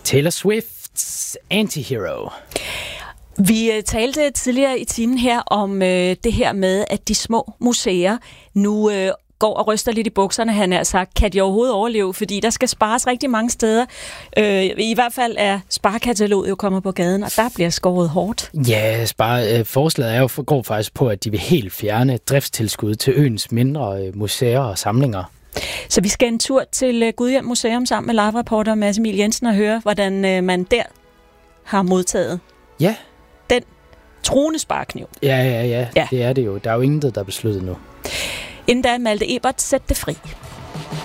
Taylor Swift's Antihero. Vi talte tidligere i timen her om det her med, at de små museer nu går og ryster lidt i bukserne, han har sagt, kan de overhovedet overleve, fordi der skal spares rigtig mange steder. I hvert fald er sparekataloget jo kommet på gaden, og der bliver skåret hårdt. Ja, forslaget går faktisk på, at de vil helt fjerne driftstilskud til øens mindre museer og samlinger. Så vi skal en tur til Gudhjem Museum sammen med live-reporter Mads Emil Jensen og høre, hvordan man der har modtaget den truende sparekniv. Ja, det er det jo. Der er jo ingen, der er besluttet nu. Inden da, Malte Ebert, sæt det fri.